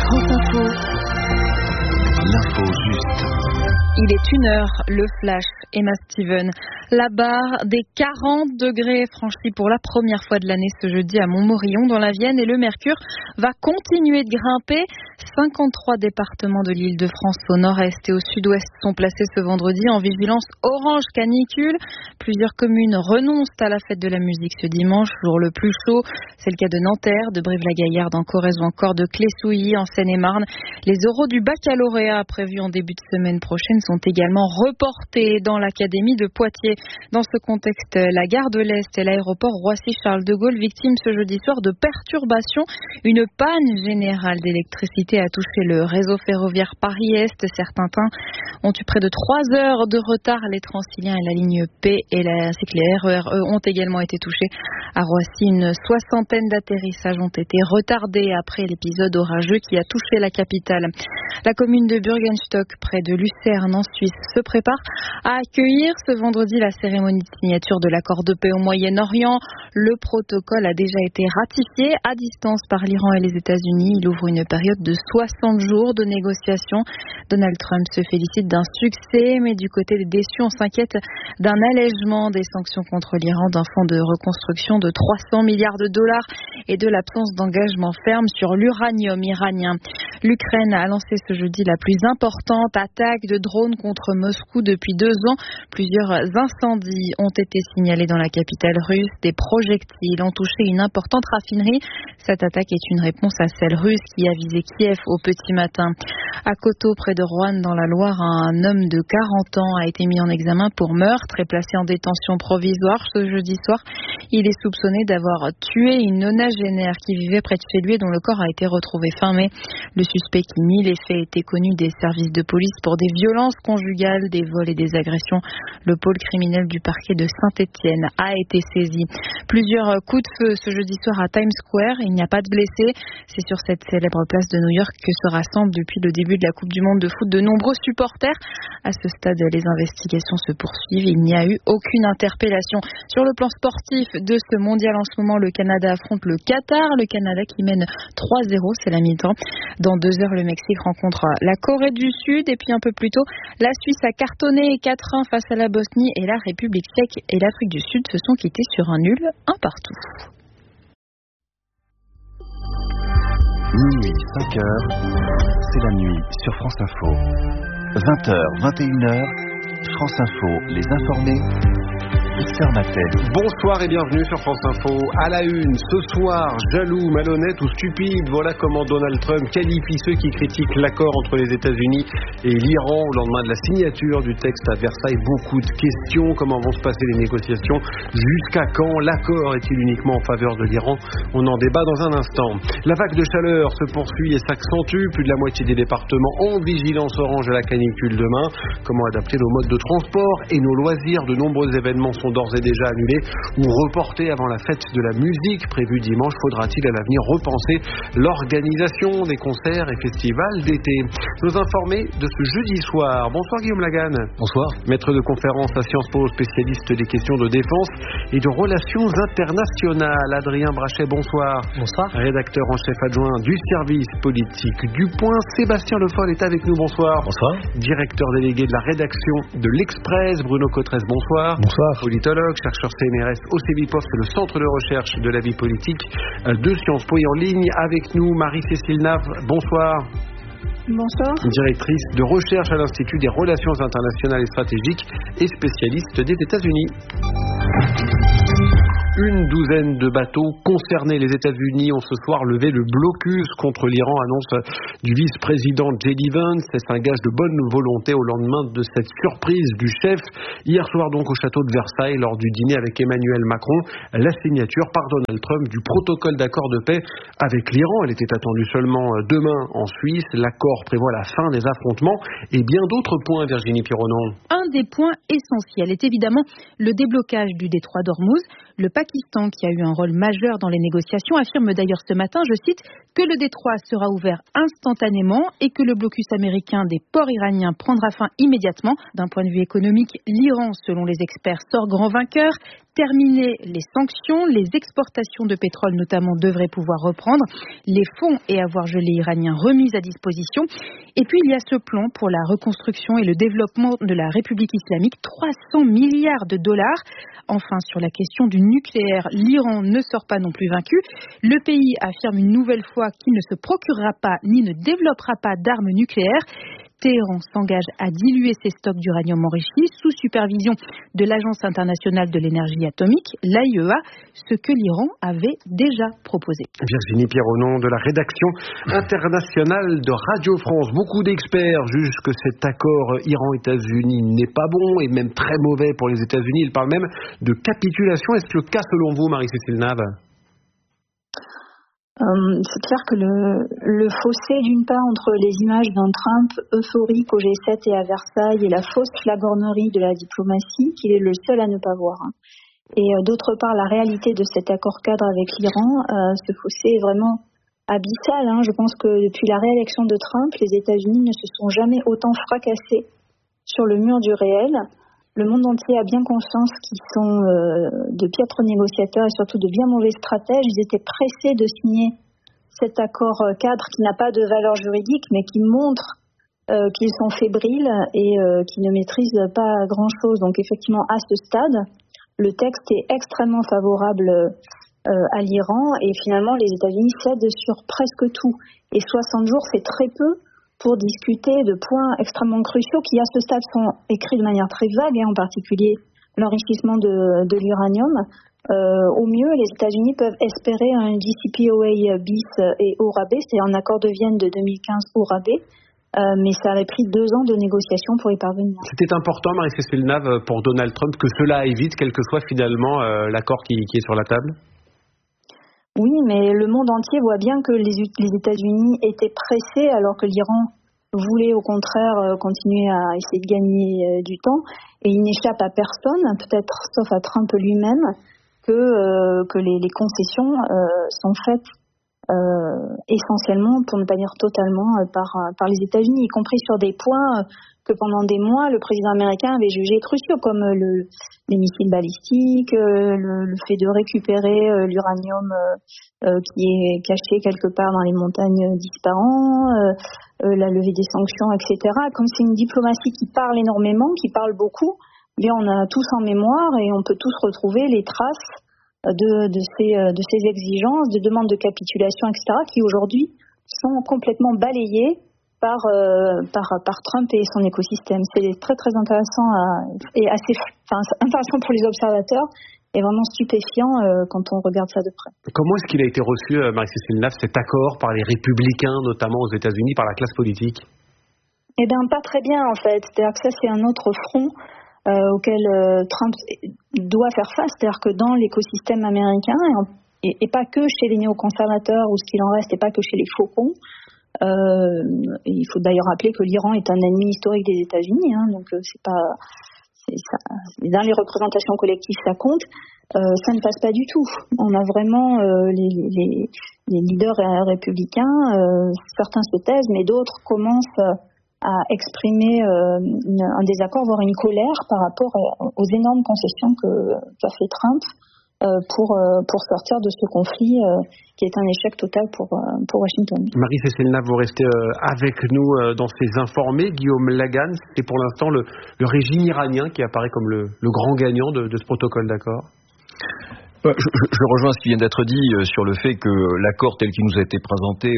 France Info. L'info juste. Il est 1h, le flash, Emma Steven. La barre des 40 degrés est franchie pour la première fois de l'année ce jeudi à Montmorillon dans la Vienne et le mercure va continuer de grimper. 53 départements de l'Île-de-France au nord-est et au sud-ouest sont placés ce vendredi en vigilance orange canicule. Plusieurs communes renoncent à la fête de la musique ce dimanche, jour le plus chaud. C'est le cas de Nanterre, de Brive-la-Gaillarde en Corrèze ou encore de Clessouilly en Seine-et-Marne. Les oraux du baccalauréat prévus en début de semaine prochaine sont également reportés dans l'académie de Poitiers. Dans ce contexte, la gare de l'Est et l'aéroport Roissy-Charles de Gaulle victimes ce jeudi soir de perturbations. Une panne générale d'électricité a touché le réseau ferroviaire Paris-Est. Certains trains ont eu près de 3 heures de retard. Les Transiliens et la ligne P ainsi que les RER ont également été touchés. À Roissy, une soixantaine d'atterrissages ont été retardés après l'épisode orageux qui a touché la capitale. La commune de Bürgenstock, près de Lucerne en Suisse, se prépare à accueillir ce vendredi la cérémonie de signature de l'accord de paix au Moyen-Orient. Le protocole a déjà été ratifié à distance par l'Iran et les États-Unis. Il ouvre une période de 60 jours de négociations. Donald Trump se félicite d'un succès, mais du côté des déçus, on s'inquiète d'un allègement des sanctions contre l'Iran, d'un fonds de reconstruction de 300 milliards de dollars et de l'absence d'engagement ferme sur l'uranium iranien. L'Ukraine a lancé ce jeudi la plus importante attaque de drones contre Moscou depuis 2 ans. Plusieurs incendies ont été signalés dans la capitale russe. Des projectiles ont touché une importante raffinerie. Cette attaque est une réponse à celle russe qui a visé Kiev au petit matin. À Coteau, près de Roanne, dans la Loire, un homme de 40 ans a été mis en examen pour meurtre et placé en détention provisoire ce jeudi soir. Il est soupçonné d'avoir tué une nonagénaire qui vivait près de chez lui et dont le corps a été retrouvé fin mai. Le suspect qui nie les faits était connu des services de police pour des violences conjugales, des vols et des agressions. Le pôle criminel du parquet de Saint-Étienne a été saisi. Plusieurs coups de feu ce jeudi soir à Times Square. Il n'y a pas de blessés. C'est sur cette célèbre place de New York que se rassemblent depuis le début de la Coupe du Monde de foot de nombreux supporters. À ce stade, les investigations se poursuivent. Il n'y a eu aucune interpellation. Sur le plan sportif de ce mondial en ce moment, le Canada affronte le Qatar. Le Canada qui mène 3-0, c'est la mi-temps. Dans 2 heures, le Mexique rencontre la Corée du Sud. Et puis un peu plus tôt, la Suisse a cartonné 4-1 face à la Bosnie. Et la République tchèque et l'Afrique du Sud se sont quittés sur un nul, un partout. Minuit, 5h, c'est la nuit sur France Info. 20h, 21h, France Info, les informés. Bonsoir et bienvenue sur France Info. À la une, ce soir, jaloux, malhonnête ou stupide, voilà comment Donald Trump qualifie ceux qui critiquent l'accord entre les États-Unis et l'Iran au lendemain de la signature du texte à Versailles. Beaucoup de questions, comment vont se passer les négociations, jusqu'à quand l'accord est-il uniquement en faveur de l'Iran? On en débat dans un instant. La vague de chaleur se poursuit et s'accentue, plus de la moitié des départements en vigilance orange à la canicule demain. Comment adapter nos modes de transport et nos loisirs? De nombreux événements sont d'ores et déjà annulés ou reportés avant la fête de la musique prévue dimanche. Faudra-t-il à l'avenir repenser l'organisation des concerts et festivals d'été? Nos informés de ce jeudi soir. Bonsoir Guillaume Lagan. Bonsoir. Maître de conférence à Sciences Po, spécialiste des questions de défense et de relations internationales. Adrien Brachet, bonsoir. Bonsoir. Rédacteur en chef adjoint du service politique du Point. Sébastien Le Foll est avec nous, bonsoir. Bonsoir. Directeur délégué de la rédaction de l'Express, Bruno Cotresse, bonsoir. Bonsoir. Politologue, chercheur CNRS au CEVIPOF, c'est le centre de recherche de la vie politique de Sciences Po. Et en ligne avec nous, Marie-Cécile Nave, bonsoir. Bonsoir. Directrice de recherche à l'Institut des relations internationales et stratégiques et spécialiste des États-Unis. Une douzaine de bateaux concernés. Les États-Unis ont ce soir levé le blocus contre l'Iran, annonce du vice-président J.D. Vance. C'est un gage de bonne volonté au lendemain de cette surprise du chef. Hier soir donc au château de Versailles, lors du dîner avec Emmanuel Macron, la signature par Donald Trump du protocole d'accord de paix avec l'Iran. Elle était attendue seulement demain en Suisse. L'accord prévoit la fin des affrontements et bien d'autres points, Virginie Pironon. Un des points essentiels est évidemment le déblocage du détroit d'Ormuz. Le Pakistan, qui a eu un rôle majeur dans les négociations, affirme d'ailleurs ce matin, je cite, que le détroit sera ouvert instantanément et que le blocus américain des ports iraniens prendra fin immédiatement. D'un point de vue économique, l'Iran, selon les experts, sort grand vainqueur. Terminer les sanctions, les exportations de pétrole notamment devraient pouvoir reprendre, les fonds et avoirs gelés iraniens remis à disposition. Et puis il y a ce plan pour la reconstruction et le développement de la République islamique, 300 milliards de dollars. Enfin, sur la question du nucléaire, l'Iran ne sort pas non plus vaincu. Le pays affirme une nouvelle fois qu'il ne se procurera pas ni ne développera pas d'armes nucléaires. Téhéran s'engage à diluer ses stocks d'uranium enrichi sous supervision de l'Agence internationale de l'énergie atomique, l'AIEA, ce que l'Iran avait déjà proposé. Virginie Pierre, au nom de la rédaction internationale de Radio France, beaucoup d'experts jugent que cet accord Iran-États-Unis n'est pas bon et même très mauvais pour les États-Unis. Ils parlent même de capitulation. Est-ce le cas selon vous, Marie-Cécile Nave ? C'est clair que le fossé d'une part entre les images d'un Trump euphorique au G7 et à Versailles et la fausse flagornerie de la diplomatie, qu'il est le seul à ne pas voir. Et d'autre part la réalité de cet accord cadre avec l'Iran, ce fossé est vraiment abyssal. Je pense que depuis la réélection de Trump, les États-Unis ne se sont jamais autant fracassés sur le mur du réel. Le monde entier a bien conscience qu'ils sont de piètres négociateurs et surtout de bien mauvais stratèges. Ils étaient pressés de signer cet accord cadre qui n'a pas de valeur juridique, mais qui montre qu'ils sont fébriles et qui ne maîtrisent pas grand-chose. Donc effectivement, à ce stade, le texte est extrêmement favorable à l'Iran et finalement, les États-Unis cèdent sur presque tout. Et 60 jours, c'est très peu pour discuter de points extrêmement cruciaux qui, à ce stade, sont écrits de manière très vague, en particulier l'enrichissement de l'uranium. Au mieux, les États-Unis peuvent espérer un JCPOA bis et au rabais, c'est-à-dire un accord de Vienne de 2015 au rabais, mais ça avait pris 2 ans de négociations pour y parvenir. C'était important, Marie-Cécile Nave, pour Donald Trump, que cela évite, quel que soit finalement l'accord qui est sur la table ? Oui, mais le monde entier voit bien que les États-Unis étaient pressés alors que l'Iran voulait au contraire continuer à essayer de gagner du temps. Et il n'échappe à personne, peut-être sauf à Trump lui-même, que les concessions sont faites essentiellement, pour ne pas dire totalement, par les États-Unis, y compris sur des points que pendant des mois le président américain avait jugés cruciaux, comme les missiles balistiques, le fait de récupérer l'uranium qui est caché quelque part dans les montagnes d'Ispahan, la levée des sanctions, etc. Comme c'est une diplomatie qui parle énormément, qui parle beaucoup, bien on a tous en mémoire et on peut tous retrouver les traces de ces exigences, de demandes de capitulation, etc., qui aujourd'hui sont complètement balayées par Trump et son écosystème. C'est très très intéressant et assez intéressant pour les observateurs et vraiment stupéfiant quand on regarde ça de près. Comment est-ce qu'il a été reçu, Marie-Cécile Nave, cet accord par les républicains, notamment aux États-Unis, par la classe politique ? Eh bien, pas très bien en fait. C'est-à-dire que ça, c'est un autre front auquel Trump doit faire face. C'est-à-dire que dans l'écosystème américain, et pas que chez les néoconservateurs ou ce qu'il en reste, et pas que chez les faucons, il faut d'ailleurs rappeler que l'Iran est un ennemi historique des États-Unis, donc c'est pas, dans les représentations collectives ça compte. Ça ne passe pas du tout. On a vraiment les leaders républicains, certains se taisent, mais d'autres commencent à exprimer un désaccord, voire une colère par rapport aux énormes concessions qu'a fait Trump pour sortir de ce conflit qui est un échec total pour Washington. Marie-Cécile Nave, vous restez avec nous dans ces informés. Guillaume Lagan, c'est pour l'instant le régime iranien qui apparaît comme le grand gagnant de ce protocole d'accord. Je rejoins ce qui vient d'être dit sur le fait que l'accord tel qu'il nous a été présenté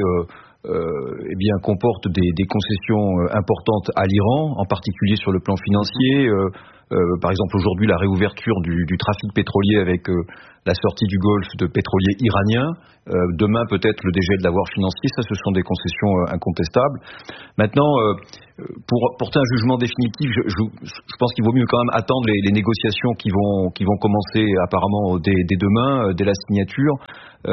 comporte des concessions importantes à l'Iran, en particulier sur le plan financier. Par exemple, aujourd'hui, la réouverture du trafic pétrolier avec la sortie du Golfe de pétroliers iraniens. Demain, peut-être le dégel d'avoir financier. Ça, ce sont des concessions incontestables. Maintenant, pour porter un jugement définitif, je pense qu'il vaut mieux quand même attendre les négociations qui vont commencer apparemment dès demain, dès la signature. Là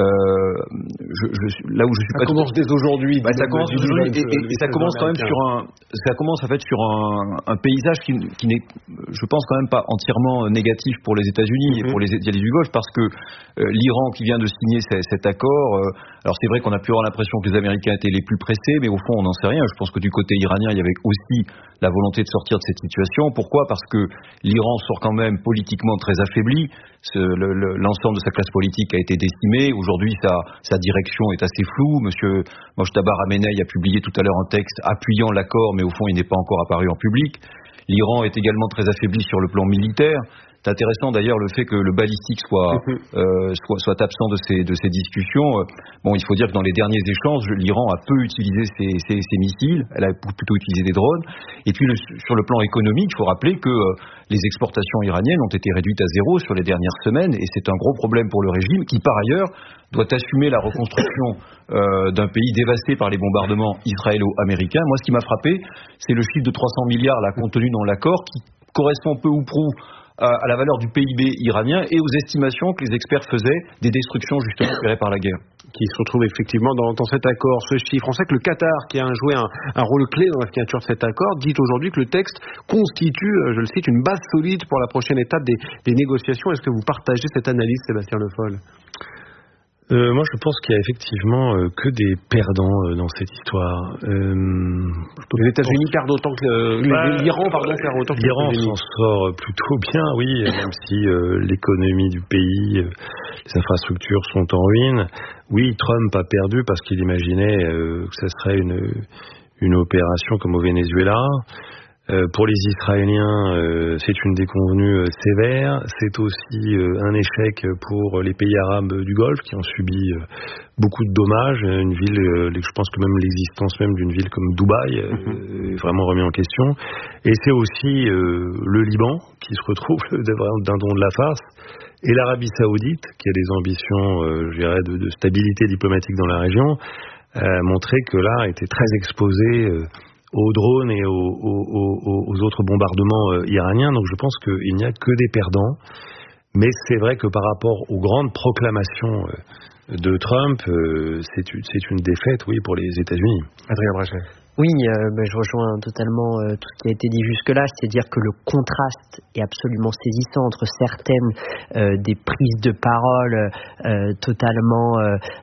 où je suis ça commence dès aujourd'hui. Ça commence aujourd'hui et ça commence quand même ça commence en fait sur un paysage qui n'est, je pense, quand même pas entièrement négatif pour les États-Unis et pour les alliés du Golfe, parce que l'Iran qui vient de signer cet accord, alors c'est vrai qu'on a pu avoir l'impression que les Américains étaient les plus pressés, mais au fond on n'en sait rien. Je pense que du côté iranien il y avait aussi la volonté de sortir de cette situation. Pourquoi ? Parce que l'Iran sort quand même politiquement très affaibli. L'ensemble de sa classe politique a été décimé. Aujourd'hui, sa direction est assez floue. Monsieur Mojtaba Khamenei a publié tout à l'heure un texte appuyant l'accord, mais au fond, il n'est pas encore apparu en public. L'Iran est également très affaibli sur le plan militaire. C'est intéressant d'ailleurs le fait que le balistique soit absent de ces discussions. Bon, il faut dire que dans les derniers échanges, l'Iran a peu utilisé ses missiles, elle a plutôt utilisé des drones. Et puis sur le plan économique, il faut rappeler que les exportations iraniennes ont été réduites à zéro sur les dernières semaines, et c'est un gros problème pour le régime qui, par ailleurs, doit assumer la reconstruction d'un pays dévasté par les bombardements israélo-américains. Moi, ce qui m'a frappé, c'est le chiffre de 300 milliards là contenu dans l'accord, qui correspond peu ou prou à la valeur du PIB iranien et aux estimations que les experts faisaient des destructions justement opérées par la guerre. Qui se retrouve effectivement dans cet accord, ce chiffre. On sait que le Qatar, qui a joué un rôle clé dans la signature de cet accord, dit aujourd'hui que le texte constitue, je le cite, une base solide pour la prochaine étape des négociations. Est-ce que vous partagez cette analyse, Sébastien Le Foll ? Moi, je pense qu'il y a effectivement que des perdants dans cette histoire. Les États-Unis perdent autant que l'Iran, perd autant que l'Iran s'en sort plutôt bien, oui, même si l'économie du pays, les infrastructures sont en ruine. Oui, Trump a perdu parce qu'il imaginait que ça serait une opération comme au Venezuela. Pour les Israéliens, c'est une déconvenue sévère. C'est aussi un échec pour les pays arabes du Golfe qui ont subi beaucoup de dommages. Une ville, je pense que même l'existence même d'une ville comme Dubaï est vraiment remise en question. Et c'est aussi le Liban qui se retrouve d'un don de la farce. Et l'Arabie Saoudite, qui a des ambitions, je dirais, de stabilité diplomatique dans la région, a montré que là était très exposée aux drones et aux autres bombardements iraniens. Donc je pense qu'il n'y a que des perdants. Mais c'est vrai que par rapport aux grandes proclamations de Trump, c'est une défaite, oui, pour les États-Unis. Adrien Brachet. Oui, je rejoins totalement tout ce qui a été dit jusque-là, c'est-à-dire que le contraste est absolument saisissant entre certaines des prises de parole totalement,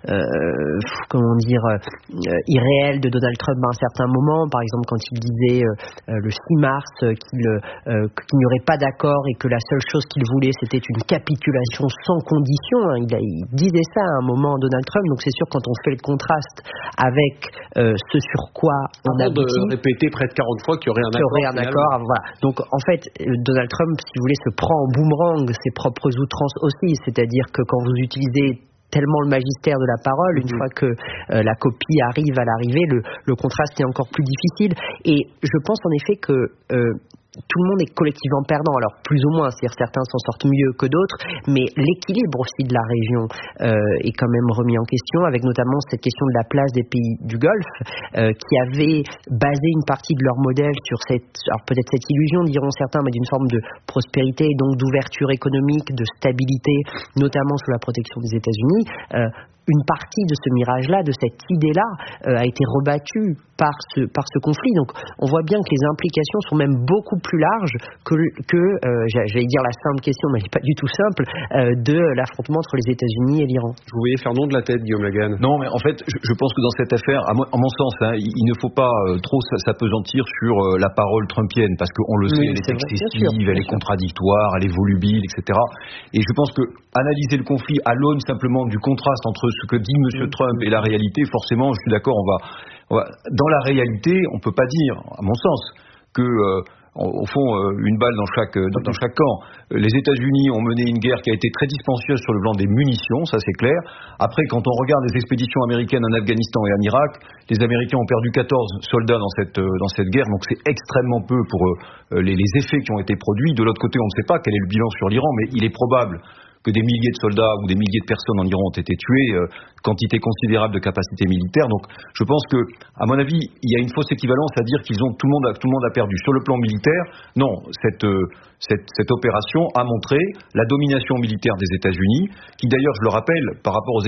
irréelles de Donald Trump à un certain moment. Par exemple, quand il disait le 6 mars qu'il n'y aurait pas d'accord et que la seule chose qu'il voulait, c'était une capitulation sans condition. Il disait ça à un moment, Donald Trump. Donc c'est sûr, quand on fait le contraste avec ce sur quoi on a répété près de 40 fois qu'il y aurait un accord. Voilà. Donc en fait, Donald Trump, si vous voulez, se prend en boomerang ses propres outrances aussi. C'est-à-dire que quand vous utilisez tellement le magistère de la parole, une fois que la copie arrive à l'arrivée, le contraste est encore plus difficile. Et je pense en effet que tout le monde est collectivement perdant, alors plus ou moins, c'est-à-dire certains s'en sortent mieux que d'autres, mais l'équilibre aussi de la région est quand même remis en question, avec notamment cette question de la place des pays du Golfe, qui avaient basé une partie de leur modèle sur alors peut-être cette illusion, diront certains, mais d'une forme de prospérité et donc d'ouverture économique, de stabilité, notamment sous la protection des États-Unis. Une partie de ce mirage-là, de cette idée-là, a été rebattue par ce conflit. Donc, on voit bien que les implications sont même beaucoup plus larges que j'allais dire la simple question, mais elle n'est pas du tout simple, de l'affrontement entre les États-Unis et l'Iran. Vous voyez faire non de la tête, Guillaume Lagan. Non, mais en fait, je pense que dans cette affaire, à mon sens, il ne faut pas trop s'apesantir sur la parole trumpienne, parce qu'on le sait, elle est excessive, elle est contradictoire, elle est volubile, etc. Et je pense que analyser le conflit à l'aune simplement du contraste entre ce que dit M. Trump et la réalité, forcément, je suis d'accord, dans la réalité, on ne peut pas dire, à mon sens, que au fond, une balle dans chaque camp. Les États-Unis ont mené une guerre qui a été très dispendieuse sur le plan des munitions, ça c'est clair. Après, quand on regarde les expéditions américaines en Afghanistan et en Irak, les Américains ont perdu 14 soldats dans cette guerre, donc c'est extrêmement peu pour les effets qui ont été produits. De l'autre côté, on ne sait pas quel est le bilan sur l'Iran, mais il est probable que des milliers de soldats ou des milliers de personnes en Iran ont été tuées, quantité considérable de capacités militaires. Donc je pense que, à mon avis, il y a une fausse équivalence à dire tout le monde a perdu. Sur le plan militaire, non, cette opération a montré la domination militaire des États-Unis, qui d'ailleurs, je le rappelle, par rapport aux